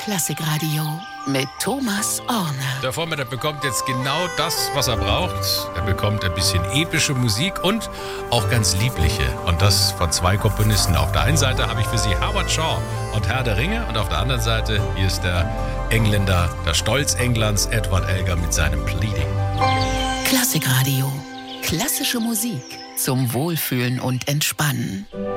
Klassikradio mit Thomas Orner. Der Vormittag bekommt jetzt genau das, was er braucht. Er bekommt ein bisschen epische Musik und auch ganz liebliche. Und das von zwei Komponisten. Auf der einen Seite habe ich für Sie Howard Shaw und Herr der Ringe. Und auf der anderen Seite, hier ist der Engländer, der Stolz Englands, Edward Elgar mit seinem Pleading. Klassikradio. Klassische Musik zum Wohlfühlen und Entspannen.